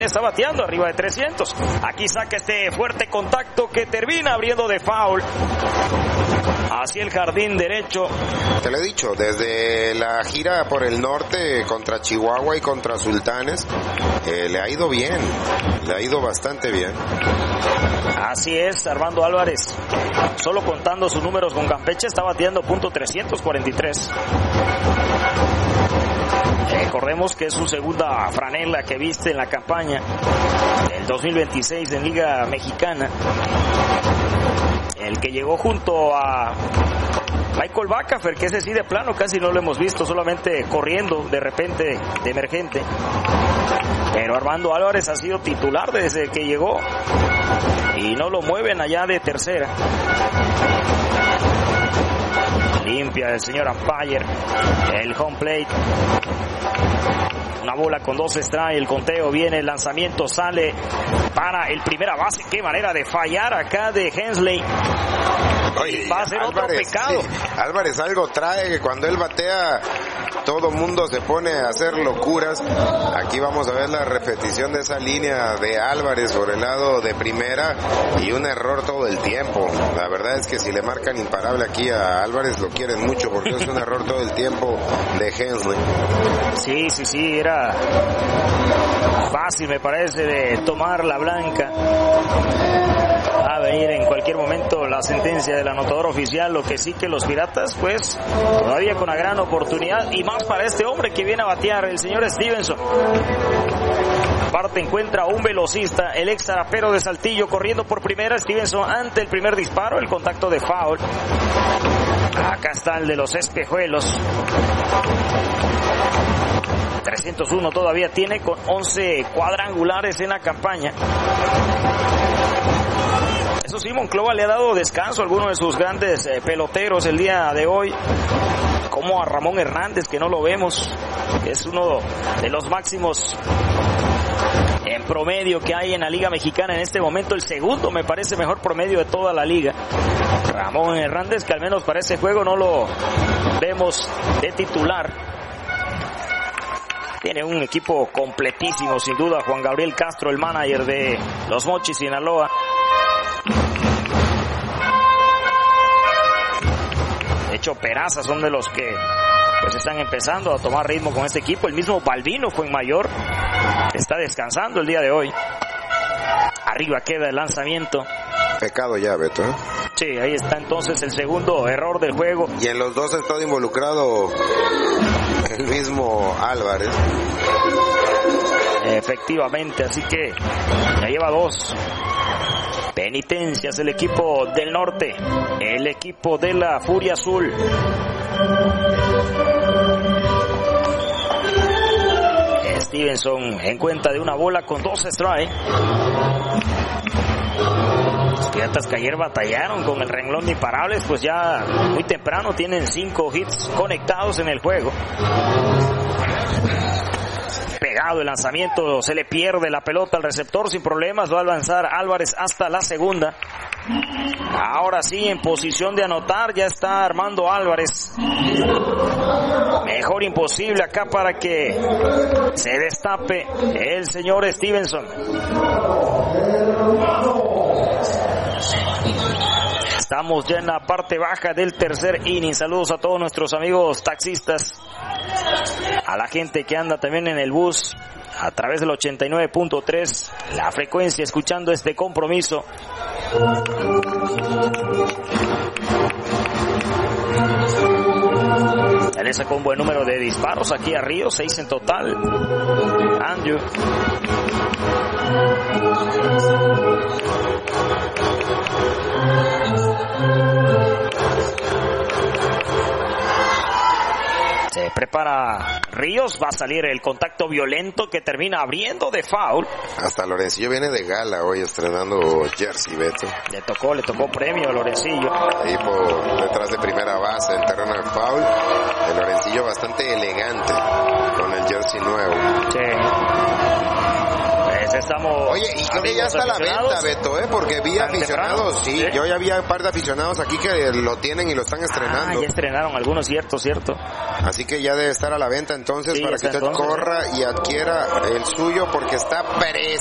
Está bateando arriba de 300. Aquí saca este fuerte contacto que termina abriendo de foul hacia el jardín derecho. Te lo he dicho, desde la gira por el norte contra Chihuahua y contra Sultanes, le ha ido bien, le ha ido bastante bien. Así es, Armando Álvarez, solo contando sus números con Campeche, está bateando .343. Recordemos que es su segunda franela que viste en la campaña del 2026 en Liga Mexicana. El que llegó junto a Michael Bacafer, que ese sí de plano casi no lo hemos visto, solamente corriendo de repente de emergente. Pero Armando Álvarez ha sido titular desde que llegó y no lo mueven allá de tercera. Limpia el señor umpire el home plate. Una bola con 2 strikes, el conteo viene, el lanzamiento sale para el primera base. Qué manera de fallar acá de Hensley. Oye, va a ser Álvarez, otro pecado. Sí, Álvarez algo trae que cuando él batea todo mundo se pone a hacer locuras. Aquí vamos a ver la repetición de esa línea de Álvarez por el lado de primera y un error todo el tiempo. La verdad es que si le marcan imparable aquí a Álvarez lo quieren mucho porque es un error todo el tiempo de Hensley. Sí, era fácil me parece de tomar la blanca. A venir en cualquier momento la sentencia del anotador oficial. Lo que sí que los Piratas pues todavía con una gran oportunidad y más para este hombre que viene a batear, el señor Stevenson. Aparte encuentra un velocista, el ex zarapero de Saltillo corriendo por primera. Stevenson ante el primer disparo, el contacto de foul. Acá está el de los espejuelos. 301 todavía tiene con 11 cuadrangulares en la campaña. Eso sí, Monclova le ha dado descanso a algunos de sus grandes peloteros el día de hoy, como a Ramón Hernández, que no lo vemos, es uno de los máximos en promedio que hay en la Liga Mexicana en este momento, el segundo me parece mejor promedio de toda la liga. Ramón Hernández, que al menos para ese juego no lo vemos de titular. Tiene un equipo completísimo, sin duda, Juan Gabriel Castro, el manager de los Mochis, Sinaloa. De hecho, Peraza son de los que pues están empezando a tomar ritmo con este equipo. El mismo Balbino Fuenmayor está descansando el día de hoy. Arriba queda el lanzamiento. Pecado ya, Beto, ¿eh? Sí, ahí está entonces el segundo error del juego. Y en los dos ha estado involucrado el mismo Álvarez. Efectivamente, así que ya lleva 2 penitencias el equipo del norte, el equipo de la Furia Azul. Stevenson en cuenta de una bola con 2 strikes. Los Piratas que ayer batallaron con el renglón de imparables, pues ya muy temprano tienen 5 hits conectados en el juego. Pegado el lanzamiento, se le pierde la pelota al receptor sin problemas, va a lanzar Álvarez hasta la segunda. Ahora sí, en posición de anotar, ya está Armando Álvarez. Mejor imposible acá para que se destape el señor Stevenson. Estamos ya en la parte baja del tercer inning. Saludos a todos nuestros amigos taxistas, a la gente que anda también en el bus a través del 89.3, la frecuencia, escuchando este compromiso. Ya le sacó un buen número de disparos aquí a Ríos, 6 en total. Andrew. Se prepara Ríos, va a salir el contacto violento que termina abriendo de foul. Hasta Lorencillo viene de gala hoy estrenando jersey, Beto. Le tocó premio a Lorencillo. Ahí por detrás de primera base, el terreno de foul. El Lorencillo bastante elegante con el jersey nuevo. Sí. pues estamos... Oye, y creo que ya está a la venta, Beto, porque vi aficionados, sí, yo ya vi un par de aficionados aquí que lo tienen y lo están estrenando. Ya estrenaron algunos, cierto. Así que ya debe estar a la venta entonces, para que usted corra y adquiera el suyo, porque está precioso.